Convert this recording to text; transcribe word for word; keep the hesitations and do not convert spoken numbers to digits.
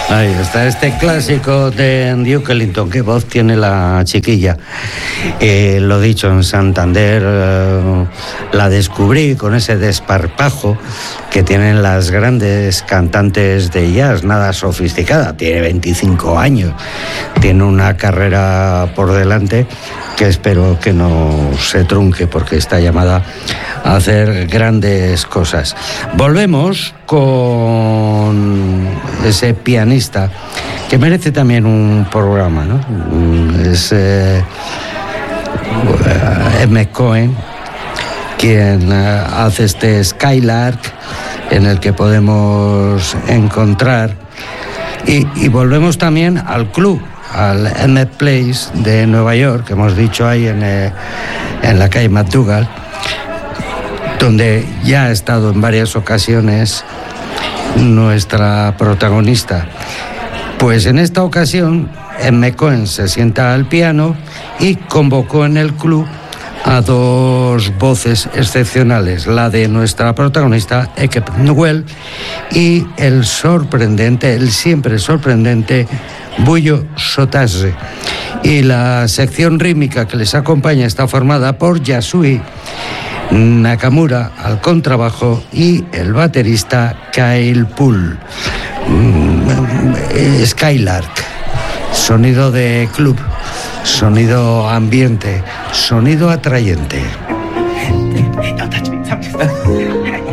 Ahí está este clásico de Duke Ellington. ¿Qué voz tiene la chiquilla? Eh, lo dicho, en Santander eh, la descubrí con ese desparpajo que tienen las grandes cantantes de jazz, nada sofisticada. Tiene veinticinco años, tiene una carrera por delante que espero que no se trunque porque está llamada a hacer grandes cosas. Volvemos con ese pianista que merece también un programa, ¿no? Es eh, Emmett Cohen quien eh, hace este Skylark en el que podemos encontrar y, y volvemos también al club, al Emmett Place de Nueva York, que hemos dicho ahí en, eh, en la calle McDougal, donde ya ha estado en varias ocasiones nuestra protagonista. Pues en esta ocasión Emmett Cohen se sienta al piano y convocó en el club a dos voces excepcionales, la de nuestra protagonista Eke Newell y el sorprendente, el siempre sorprendente Buyo Sotase. Y la sección rítmica que les acompaña está formada por Yasui Nakamura al contrabajo y el baterista Kyle Poole. Skylark, sonido de club, sonido ambiente, sonido atrayente.